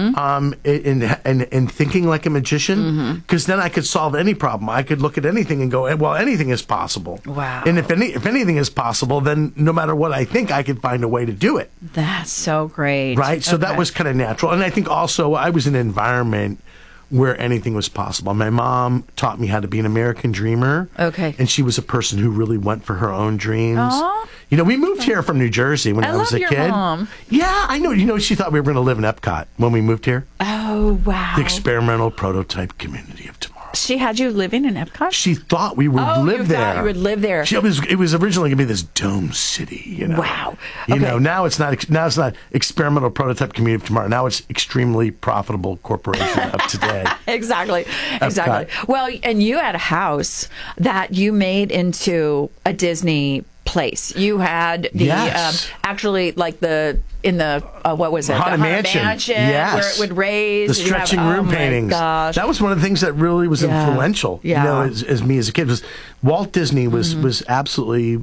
in thinking like a magician. Because then I could solve any problem. I could look at anything and go, well, anything is possible. Wow. And if anything is possible, then no matter what I think, I can find a way to do it. That's so great. Right? So that was kind of natural. And I think also I was in an environment where anything was possible. My mom taught me how to be an American dreamer. Okay. And she was a person who really went for her own dreams. Aww. We moved here from New Jersey when I was a kid. I love your mom. Yeah, I know. She thought we were going to live in Epcot when we moved here. Oh, wow. The experimental prototype community of tomorrow. She had you living in Epcot? She thought we would live there. Thought you would live there. It was originally going to be this dome city. Wow. Now it's not experimental prototype community of tomorrow. Now it's extremely profitable corporation of today. Exactly. Well, and you had a house that you made into a Disney place. You had the actually like what was it? Haunted Mansion. Yes. Where it would raise. The stretching room paintings. Gosh. That was one of the things that really was influential. Yeah. As me as a kid, was Walt Disney was absolutely,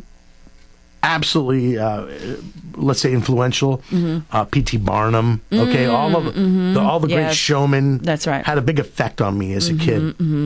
let's say, influential. P.T. Barnum. Okay, all the great showmen. That's right. Had a big effect on me as a kid.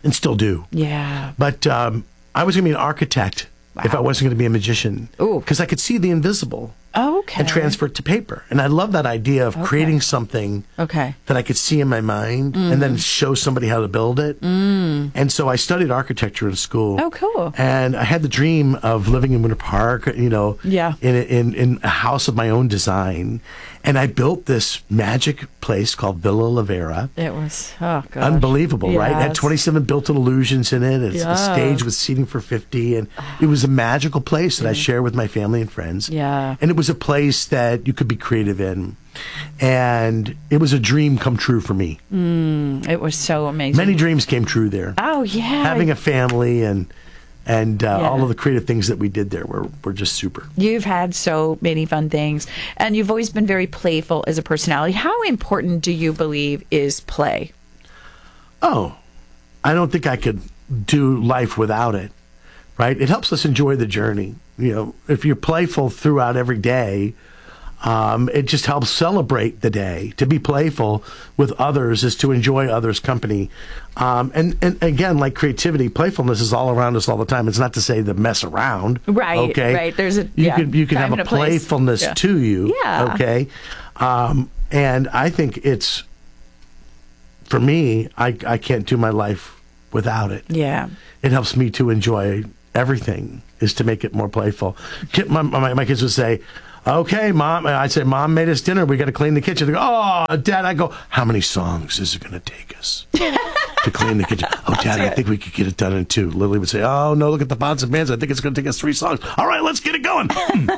and still do. Yeah. But I was going to be an architect if I wasn't going to be a magician. Because I could see the invisible. Okay. And transfer it to paper. And I love that idea of creating something that I could see in my mind and then show somebody how to build it. And so I studied architecture in school. Oh, cool. And I had the dream of living in Winter Park, in a house of my own design. And I built this magic place called Villa Lavera. It was, unbelievable, right? It had 27 built-in illusions in it. It's a stage with seating for 50. And it was a magical place that I shared with my family and friends. Yeah. And it was a place that you could be creative in. And it was a dream come true for me. It was so amazing. Many dreams came true there. Oh, yeah. Having a family and all of the creative things that we did there were just super. You've had so many fun things, and you've always been very playful as a personality. How important do you believe is play? Oh, I don't think I could do life without it, right? It helps us enjoy the journey. If you're playful throughout every day, it just helps celebrate the day. To be playful with others is to enjoy others' company. And again, like creativity, playfulness is all around us all the time. It's not to say to mess around. Right. Okay. Right. There's you can have a playfulness to you. Yeah. Okay. And I think it's, for me, I can't do my life without it. Yeah. It helps me to enjoy everything, is to make it more playful. My kids would say, okay, Mom. I'd say, Mom made us dinner. We got to clean the kitchen. They go, oh, Dad. I go, how many songs is it going to take us to clean the kitchen? Oh, Dad, I think we could get it done in 2. Lily would say, oh, no, look at the pots and pans. I think it's going to take us 3 songs. All right, let's get it going.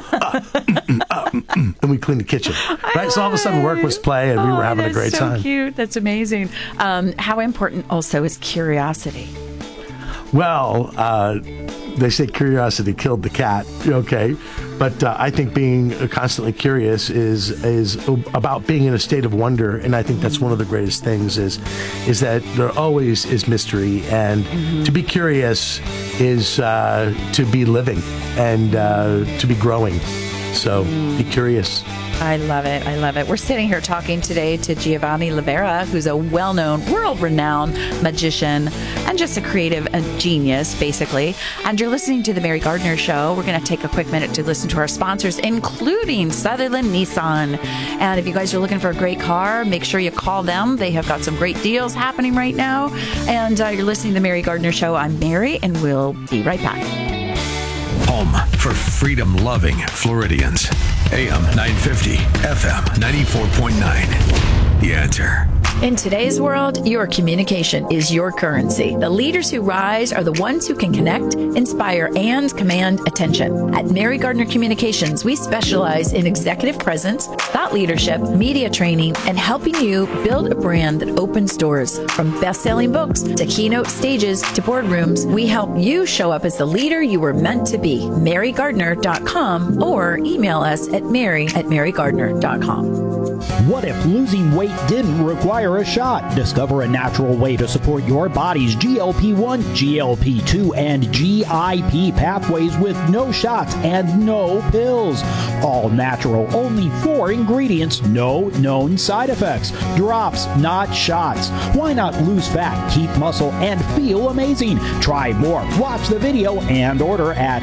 And we clean the kitchen. Right? So all of a sudden work was play and we were having a great time. That's so cute. That's amazing. How important also is curiosity? Well, they say curiosity killed the cat, okay? But I think being constantly curious is about being in a state of wonder, and I think that's one of the greatest things is that there always is mystery, and to be curious is to be living and to be growing. So be curious. I love it. I love it. We're sitting here talking today to Giovanni Lavera, who's a well-known, world-renowned magician and just a creative genius, basically. And you're listening to The Mary Gardner Show. We're going to take a quick minute to listen to our sponsors, including Sutherland Nissan. And if you guys are looking for a great car, make sure you call them. They have got some great deals happening right now. And you're listening to The Mary Gardner Show. I'm Mary, and we'll be right back. Home for freedom-loving Floridians. AM 950, FM 94.9. The Answer. In today's world, your communication is your currency. The leaders who rise are the ones who can connect, inspire, and command attention. At Mary Gardner Communications, we specialize in executive presence, thought leadership, media training, and helping you build a brand that opens doors. From best-selling books to keynote stages to boardrooms, we help you show up as the leader you were meant to be. MaryGardner.com or email us at mary@marygardner.com. What if losing weight didn't require a shot? Discover a natural way to support your body's GLP-1, GLP-2, and GIP pathways with no shots and no pills. All natural, only 4 ingredients, no known side effects. Drops, not shots. Why not lose fat, keep muscle, and feel amazing? Try more. Watch the video and order at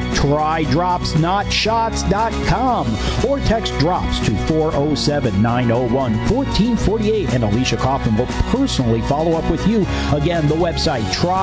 trydropsnotshots.com or text DROPS to 407-901-1448 and Alicia Kaufman will personally follow up with you. Again, the website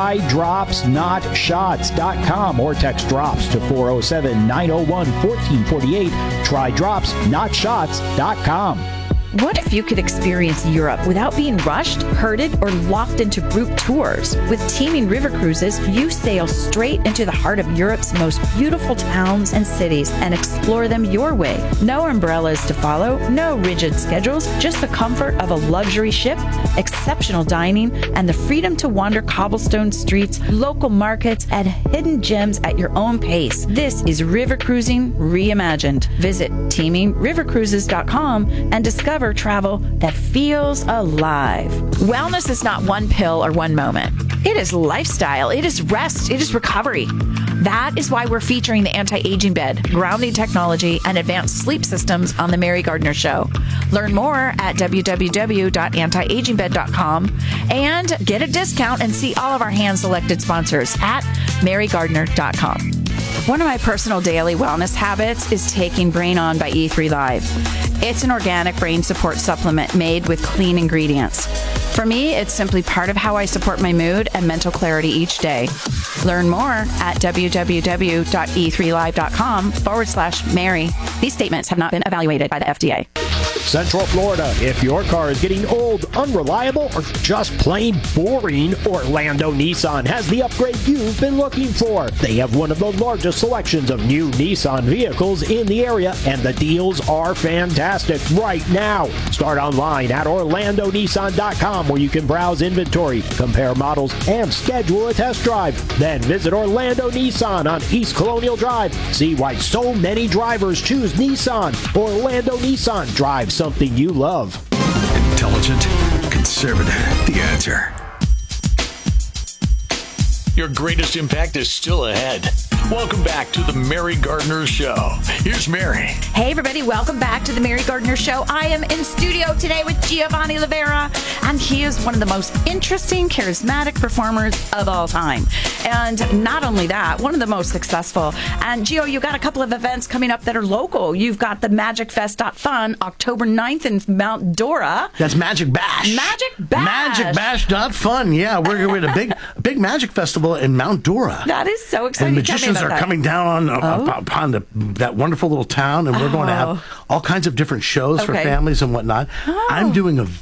trydropsnotshots.com or text DROPS to 407-901-1448. trydropsnotshots.com. What if you could experience Europe without being rushed, herded, or locked into group tours? With Teaming River Cruises, you sail straight into the heart of Europe's most beautiful towns and cities and explore them your way. No umbrellas to follow, no rigid schedules, just the comfort of a luxury ship, exceptional dining, and the freedom to wander cobblestone streets, local markets, and hidden gems at your own pace. This is river cruising reimagined. Visit teamingrivercruises.com and discover travel that feels alive. Wellness is not one pill or one moment. It is lifestyle. It is rest. It is recovery. That is why we're featuring the anti-aging bed, grounding technology, and advanced sleep systems on The Mary Gardner Show. Learn more at www.antiagingbed.com and get a discount and see all of our hand-selected sponsors at marygardner.com. One of my personal daily wellness habits is taking Brain On by E3 Live. It's an organic brain support supplement made with clean ingredients. For me, it's simply part of how I support my mood and mental clarity each day. Learn more at www.e3live.com/Mary. These statements have not been evaluated by the FDA. Central Florida. If your car is getting old, unreliable, or just plain boring, Orlando Nissan has the upgrade you've been looking for. They have one of the largest selections of new Nissan vehicles in the area, and the deals are fantastic right now. Start online at OrlandoNissan.com, where you can browse inventory, compare models, and schedule a test drive. Then visit Orlando Nissan on East Colonial Drive. See why so many drivers choose Nissan. Orlando Nissan. Drive something you love. Intelligent, conservative. The Answer. Your greatest impact is still ahead. Welcome back to the Mary Gardner Show. Here's Mary. Hey, everybody. Welcome back to the Mary Gardner Show. I am in studio today with Giovanni Livera, and he is one of the most interesting, charismatic performers of all time. And not only that, one of the most successful. And, Gio, you've got a couple of events coming up that are local. You've got the MagicFest.Fun, October 9th in Mount Dora. That's Magic Bash. Magic Bash. MagicBash.Fun. Yeah, we're going to a big magic festival in Mount Dora. That is so exciting. And magicians are coming down upon that wonderful little town, and we're going to have all kinds of different shows for families and whatnot. I'm doing a